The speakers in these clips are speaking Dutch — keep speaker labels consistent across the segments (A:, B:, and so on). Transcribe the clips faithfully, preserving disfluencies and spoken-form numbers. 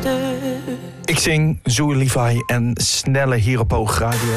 A: Ik zing Zoe Levi en Snelle hier op Hoog Radio.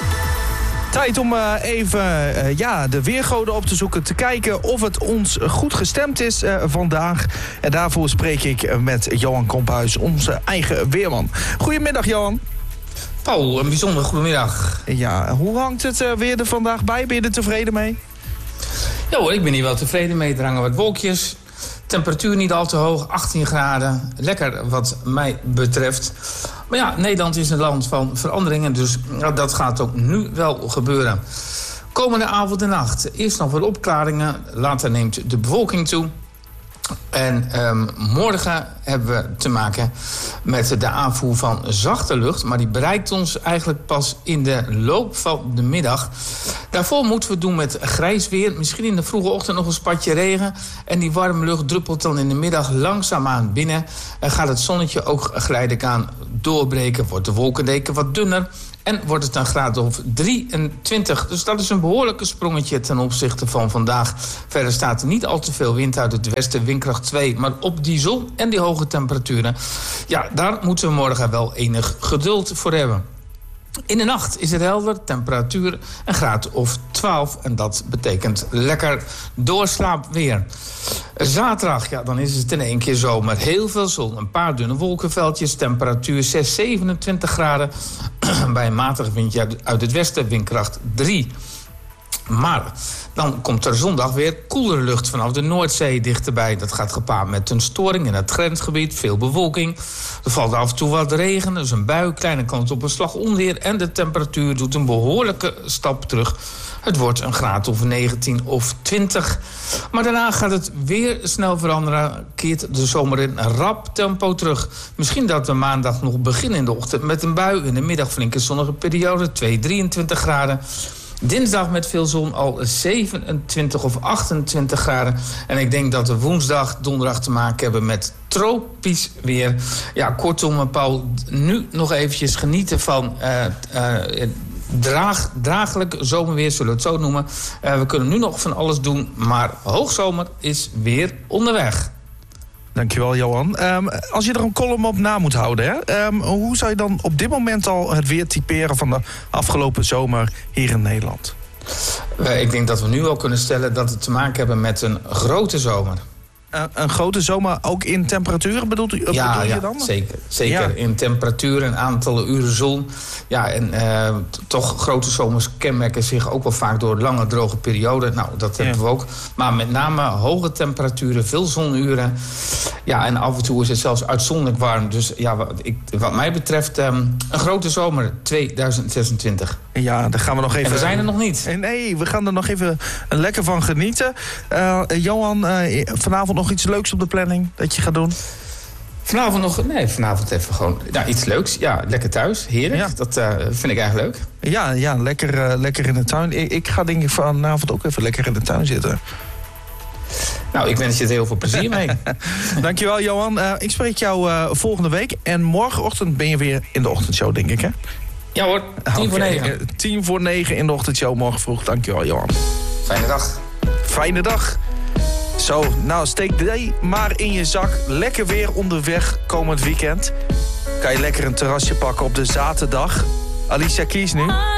A: Tijd om uh, even uh, ja, de weergoden op te zoeken. Te kijken of het ons goed gestemd is uh, vandaag. En daarvoor spreek ik met Johan Komphuis, onze eigen weerman. Goedemiddag, Johan.
B: Paul, een bijzonder goedemiddag.
A: Ja, hoe hangt het uh, weer er vandaag bij? Ben je er tevreden mee?
B: Ja hoor, ik ben hier wel tevreden mee. Er hangen wat wolkjes. Temperatuur niet al te hoog, achttien graden. Lekker wat mij betreft. Maar ja, Nederland is een land van veranderingen. Dus ja, dat gaat ook nu wel gebeuren. Komende avond en nacht. Eerst nog wat opklaringen. Later neemt de bewolking toe. En um, morgen hebben we te maken met de aanvoer van zachte lucht. Maar die bereikt ons eigenlijk pas in de loop van de middag. Daarvoor moeten we het doen met grijs weer. Misschien in de vroege ochtend nog een spatje regen. En die warme lucht druppelt dan in de middag langzaamaan binnen. En gaat het zonnetje ook geleidelijk aan doorbreken. Wordt de wolkendeken wat dunner. En wordt het een graad of drieëntwintig. Dus dat is een behoorlijke sprongetje ten opzichte van vandaag. Verder staat er niet al te veel wind uit het westen, windkracht twee. Maar op die zon en die hoge temperaturen, ja, daar moeten we morgen wel enig geduld voor hebben. In de nacht is het helder, temperatuur een graad of twaalf. En dat betekent lekker doorslaapweer. Zaterdag, ja, dan is het in één keer zomer. Heel veel zon, een paar dunne wolkenveldjes. Temperatuur zes, zevenentwintig graden. Bij een matig windje uit het westen, windkracht drie. Maar dan komt er zondag weer koelere lucht vanaf de Noordzee dichterbij. Dat gaat gepaard met een storing in het grensgebied, veel bewolking. Er valt af en toe wat regen, dus een bui, kleine kans op een slag onweer. En de temperatuur doet een behoorlijke stap terug. Het wordt een graad of negentien of twintig. Maar daarna gaat het weer snel veranderen. Keert de zomer in een rap tempo terug. Misschien dat we maandag nog beginnen in de ochtend met een bui. In de middag flinke zonnige periode, twee, drieëntwintig graden. Dinsdag met veel zon al zevenentwintig of achtentwintig graden. En ik denk dat we woensdag, donderdag te maken hebben met tropisch weer. Ja, kortom, Paul, nu nog eventjes genieten van uh, uh, draag, draaglijk zomerweer, zullen we het zo noemen. Uh, we kunnen nu nog van alles doen, maar hoogzomer is weer onderweg.
A: Dankjewel, Johan. Um, als je er een column op na moet houden, hè? Um, hoe zou je dan op dit moment al het weer typeren van de afgelopen zomer hier in Nederland?
B: Uh, ik denk dat we nu al kunnen stellen dat we te maken hebben met een grote zomer.
A: Uh, een grote zomer ook in temperaturen bedoelt u,
B: ja,
A: bedoel je
B: ja,
A: dan?
B: zeker. zeker.
A: Ja.
B: In temperatuur en aantallen uren zon. Ja, en uh, t- toch grote zomers kenmerken zich ook wel vaak door lange droge perioden. Nou, dat hebben ja. we ook. Maar met name hoge temperaturen, veel zonuren. Ja, en af en toe is het zelfs uitzonderlijk warm. Dus ja, wat, ik, wat mij betreft um, een grote zomer tweeduizend zesentwintig.
A: Ja, daar gaan we nog even...
B: En we zijn er nog niet.
A: Nee, we gaan er nog even lekker van genieten. Uh, Johan, uh, vanavond nog iets leuks op de planning dat je gaat doen?
B: Vanavond nog... Nee, vanavond even gewoon... Nou, iets leuks. Ja, lekker thuis. Heerlijk. Ja. Dat uh, vind ik eigenlijk leuk.
A: Ja, ja lekker, uh, lekker in de tuin. Ik, ik ga denk ik vanavond ook even lekker in de tuin zitten.
B: Nou, ik wens je er heel veel plezier mee.
A: Dankjewel, Johan. Uh, ik spreek jou uh, volgende week. En morgenochtend ben je weer in de ochtendshow, denk ik, hè?
B: Ja hoor, tien okay. voor negen.
A: Tien voor negen in de ochtendshow morgen vroeg. Dankjewel, Johan.
B: Fijne dag.
A: Fijne dag. Zo, nou steek die maar in je zak. Lekker weer onderweg komend weekend. Kan je lekker een terrasje pakken op de zaterdag. Alicia Keys nu.